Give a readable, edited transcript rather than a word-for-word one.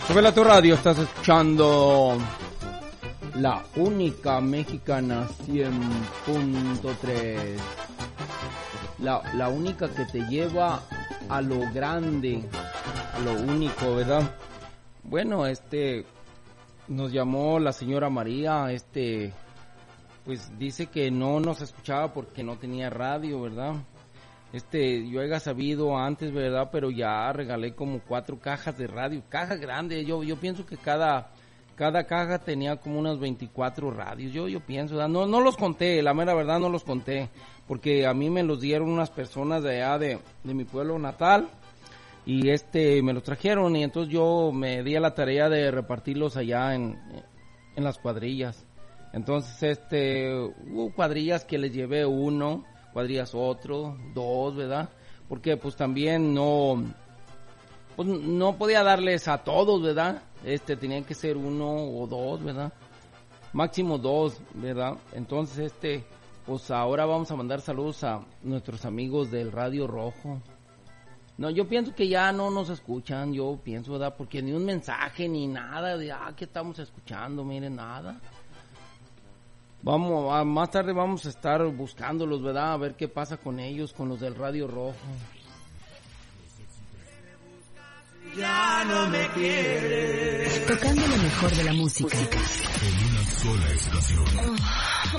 Súbela a tu radio, estás escuchando la única mexicana 100.3. La única que te lleva a lo grande, a lo único, ¿verdad? Bueno, nos llamó la señora María, pues dice que no nos escuchaba porque no tenía radio, ¿verdad? Yo haya sabido antes, ¿verdad? Pero ya regalé como 4 cajas de radio, cajas grandes. Yo pienso que cada caja tenía como unas 24 radios. Yo pienso, ¿verdad? No los conté, la mera verdad no los conté, porque a mí me los dieron unas personas de allá de mi pueblo natal y me los trajeron y entonces yo me di a la tarea de repartirlos allá en las cuadrillas. Entonces, hubo cuadrillas que les llevé 1, cuadrillas otro, 2, ¿verdad? Porque pues también no podía darles a todos, ¿verdad? Tenían que ser 1 o 2, ¿verdad? Máximo 2, ¿verdad? Entonces, pues ahora vamos a mandar saludos a nuestros amigos del Radio Rojo. No, yo pienso que ya no nos escuchan, yo pienso, ¿verdad? Porque ni un mensaje, ni nada de, ¿qué estamos escuchando? Miren, nada. Más tarde vamos a estar buscándolos, ¿verdad? A ver qué pasa con ellos, con los del Radio Rojo. Ya no me quieres. Tocando lo mejor de la música. En una sola estación.